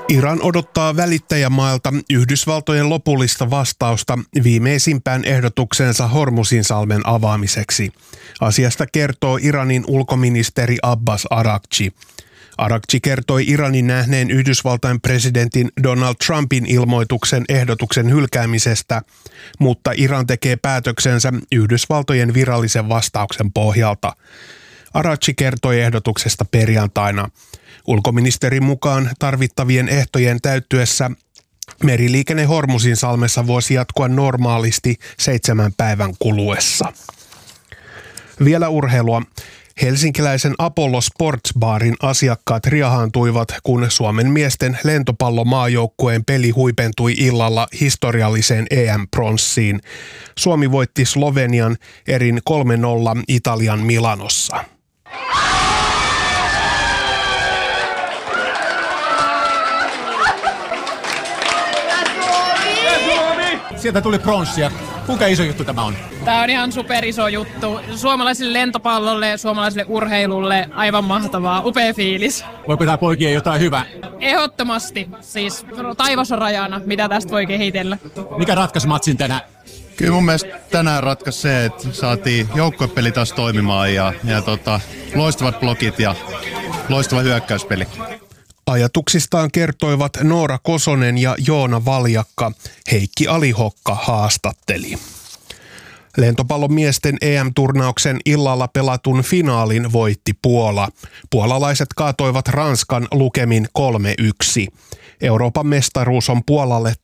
Iran odottaa välittäjämailta Yhdysvaltojen lopullista vastausta viimeisimpään ehdotukseensa Hormuzinsalmen avaamiseksi. Asiasta kertoo Iranin ulkoministeri Abbas Araghchi. Araghchi kertoi Iranin nähneen Yhdysvaltain presidentin Donald Trumpin ilmoituksen ehdotuksen hylkäämisestä, mutta Iran tekee päätöksensä Yhdysvaltojen virallisen vastauksen pohjalta. Araghchi kertoi ehdotuksesta perjantaina. Ulkoministerin mukaan tarvittavien ehtojen täyttyessä meriliikenne Hormuzinsalmessa voisi jatkua normaalisti 7 päivän kuluessa. Vielä urheilua. Helsinkiläisen Apollo Sports Barin asiakkaat riahaantuivat, kun Suomen miesten lentopallomaajoukkueen peli huipentui illalla historialliseen EM-pronssiin. Suomi voitti Slovenian erin 3-0 Italian Milanossa. Sieltä tuli pronssia. Kuinka iso juttu tämä on? Tämä on ihan superiso juttu. Suomalaiselle lentopallolle ja suomalaiselle urheilulle aivan mahtavaa. Upea fiilis. Voiko tämä poikia jotain hyvää? Ehdottomasti. Siis taivas on rajana, mitä tästä voi kehitellä. Mikä ratkaisi matsin tänään? Kyllä mun mielestä tänään ratkaisi se, että saatiin joukkuepeli taas toimimaan ja loistavat blokit ja loistava hyökkäyspeli. Ajatuksistaan kertoivat Noora Kosonen ja Joona Valjakka. Heikki Alihokka haastatteli. Lentopallon miesten EM-turnauksen illalla pelatun finaalin voitti Puola. Puolalaiset kaatoivat Ranskan lukemin 3-1. Euroopan mestaruus on Puolalle